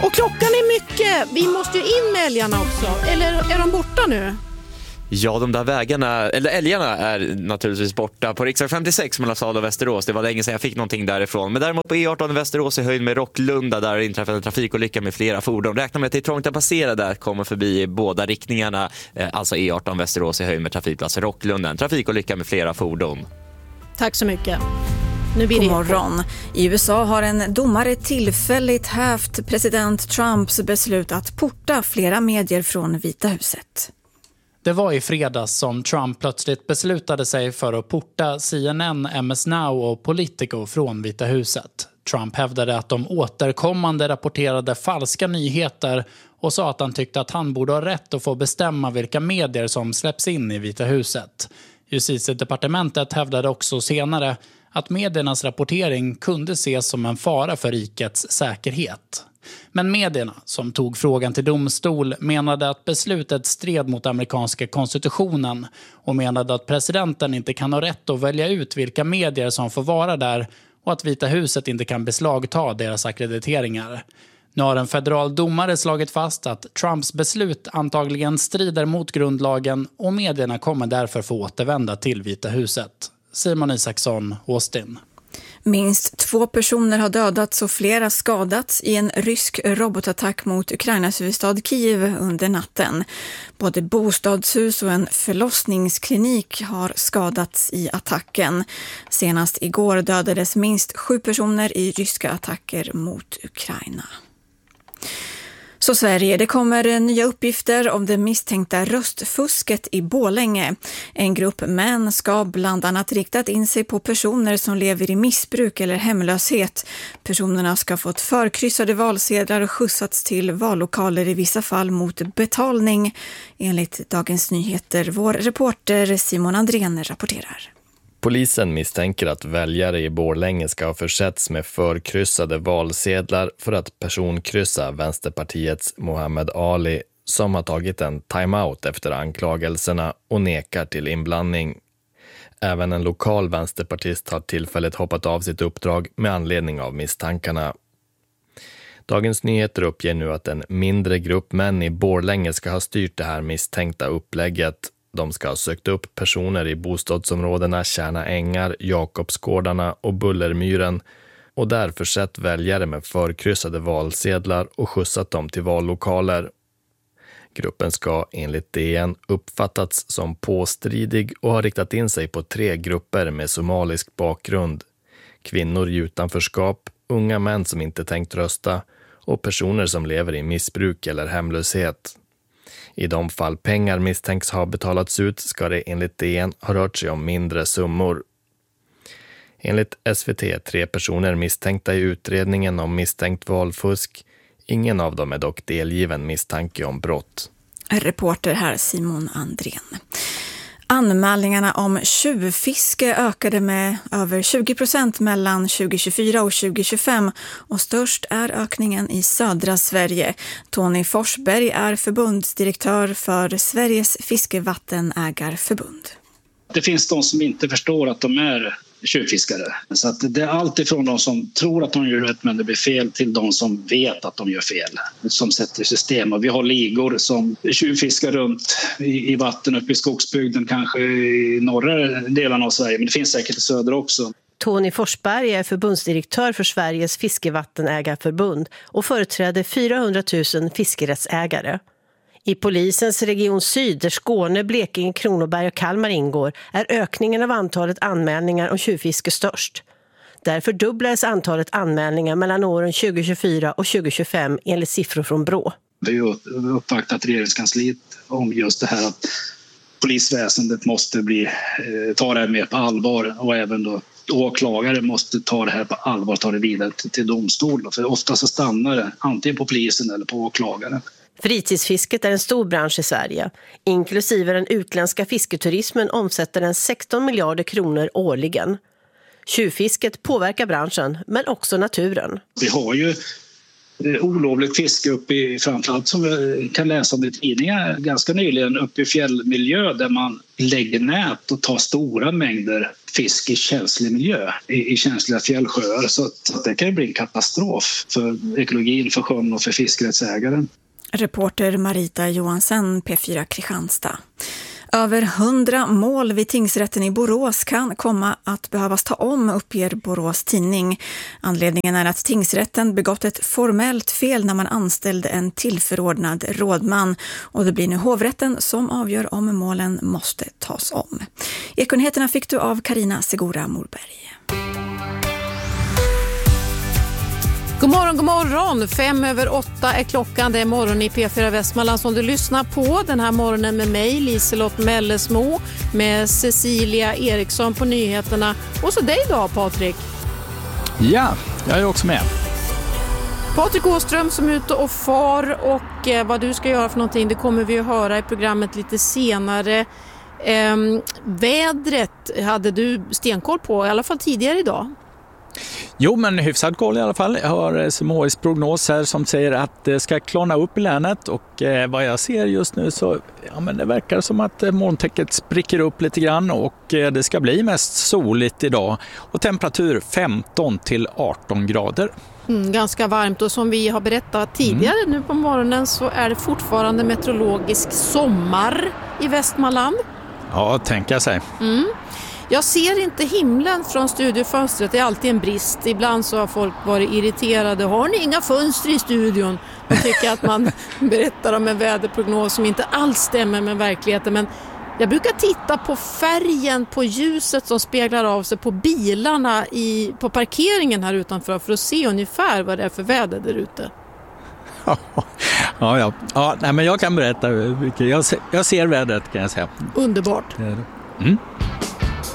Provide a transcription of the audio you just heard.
Och klockan är mycket. Vi måste ju in med älgarna också. Eller är de borta nu? Ja, de där vägarna, eller älgarna är naturligtvis borta på riksväg 56 mellan Stad och Västerås. Det var länge sedan jag fick någonting därifrån. Men däremot på E18 i Västerås i höjd med Rocklunda, där det inträffade en trafikolycka med flera fordon. Räkna med att det är trångt att passera där, kommer förbi i båda riktningarna. Alltså E18 Västerås i höjd med trafikplats Rocklunda. En trafikolycka med flera fordon. Tack så mycket. Nu blir det... God morgon. I USA har en domare tillfälligt hävt president Trumps beslut att porta flera medier från Vita huset. Det var i fredags som Trump plötsligt beslutade sig för att porta CNN, MS Now och Politico från Vita huset. Trump hävdade att de återkommande rapporterade falska nyheter och sa att han tyckte att han borde ha rätt att få bestämma vilka medier som släpps in i Vita huset. Justitiedepartementet hävdade också senare att mediernas rapportering kunde ses som en fara för rikets säkerhet. Men medierna, som tog frågan till domstol, menade att beslutet stred mot amerikanska konstitutionen och menade att presidenten inte kan ha rätt att välja ut vilka medier som får vara där och att Vita huset inte kan beslagta deras akkrediteringar. Nu har en federal domare slagit fast att Trumps beslut antagligen strider mot grundlagen och medierna kommer därför få återvända till Vita huset. Simon Isaksson, Austin. Minst 2 personer har dödats och flera skadats i en rysk robotattack mot Ukrainas huvudstad Kiev under natten. Både bostadshus och en förlossningsklinik har skadats i attacken. Senast igår dödades minst 7 personer i ryska attacker mot Ukraina. Så Sverige, det kommer nya uppgifter om det misstänkta röstfusket i Borlänge. En grupp män ska bland annat riktat in sig på personer som lever i missbruk eller hemlöshet. Personerna ska fått förkryssade valsedlar och skjutsats till vallokaler i vissa fall mot betalning. Enligt Dagens Nyheter, vår reporter Simon Andrén rapporterar. Polisen misstänker att väljare i Borlänge ska ha försetts med förkryssade valsedlar för att personkryssa Vänsterpartiets Mohammed Ali, som har tagit en timeout efter anklagelserna och nekar till inblandning. Även en lokal vänsterpartist har tillfälligt hoppat av sitt uppdrag med anledning av misstankarna. Dagens Nyheter uppger nu att en mindre grupp män i Borlänge ska ha styrt det här misstänkta upplägget. De ska ha sökt upp personer i bostadsområdena Kärna Ängar, Jakobsgårdarna och Bullermyren och där försett väljare med förkryssade valsedlar och skjutsat dem till vallokaler. Gruppen ska enligt DN uppfattats som påstridig och har riktat in sig på 3 grupper med somalisk bakgrund. Kvinnor i utanförskap, unga män som inte tänkt rösta och personer som lever i missbruk eller hemlöshet. I de fall pengar misstänks ha betalats ut ska det enligt DN ha rört sig om mindre summor. Enligt SVT är 3 personer misstänkta i utredningen om misstänkt valfusk. Ingen av dem är dock delgiven misstanke om brott. Reporter här Simon Andrén. Anmälningarna om tjuvfiske ökade med över 20% mellan 2024 och 2025 och störst är ökningen i södra Sverige. Tony Forsberg är förbundsdirektör för Sveriges fiskevattenägarförbund. Det finns de som inte förstår att de är tjuvfiskare. Så att det är allt ifrån de som tror att de gör rätt men det blir fel till de som vet att de gör fel. Som sätter system. Och vi har ligor som tjuvfiskar runt i vatten uppe i skogsbygden, kanske i norra delen av Sverige. Men det finns säkert i söder också. Tony Forsberg är förbundsdirektör för Sveriges fiskevattenägarförbund och företräder 400 000 fiskerättsägare. I polisens region Syd, där Skåne, Blekinge, Kronoberg och Kalmar ingår, är ökningen av antalet anmälningar om tjuvfiske störst. Därför dubblades antalet anmälningar mellan åren 2024 och 2025 enligt siffror från Brå. Vi har uppvaktat regeringskansliet om just det här att polisväsendet måste ta det här mer på allvar och även då åklagare måste ta det här på allvar och ta det vidare till domstol. För ofta så stannar det antingen på polisen eller på åklagaren. Fritidsfisket är en stor bransch i Sverige. Inklusive den utländska fisketurismen omsätter den 16 miljarder kronor årligen. Tjuvfisket påverkar branschen, men också naturen. Vi har ju olovligt fiske uppe i, framförallt som vi kan läsa om i tidningar ganska nyligen, uppe i fjällmiljö där man lägger nät och tar stora mängder fisk i känslig miljö, i känsliga fjällsjöar. Så att det kan ju bli en katastrof för ekologin, för sjön och för fiskerättsägaren. Reporter Marita Johansen, P4 Kristianstad. Över 100 mål vid tingsrätten i Borås kan komma att behövas ta om, uppger Borås tidning. Anledningen är att tingsrätten begått ett formellt fel när man anställde en tillförordnad rådman. Och det blir nu hovrätten som avgör om målen måste tas om. Ekonheterna fick du av Carina Segura Morberg. God morgon. 5:05 är klockan. Det är morgon i P4 Västmanland som du lyssnar på. Den här morgonen med mig, Liselott Mellesmo, med Cecilia Eriksson på nyheterna. Och så dig då, Patrik. Ja, jag är också med. Patrik Åström som är ute och far, och vad du ska göra för någonting, det kommer vi att höra i programmet lite senare. Vädret hade du stenkoll på, i alla fall tidigare idag. Jo, men hyfsad koll i alla fall. Jag har SMHIs prognos här som säger att det ska klarna upp i länet, och vad jag ser just nu så men det verkar som att molntäcket spricker upp lite grann, och det ska bli mest soligt idag och temperatur 15 till 18 grader. Ganska varmt, och som vi har berättat tidigare nu på morgonen så är det fortfarande meteorologisk sommar i Västmanland. Ja, tänka sig. Jag ser inte himlen från studiofönstret, det är alltid en brist. Ibland så har folk varit irriterade. Har ni inga fönster i studion? De tycker att man berättar om en väderprognos som inte alls stämmer med verkligheten. Men jag brukar titta på färgen på ljuset som speglar av sig på bilarna på parkeringen här utanför, för att se ungefär vad det är för väder där ute. Nej, men jag kan berätta. Jag ser vädret, kan jag säga. Underbart.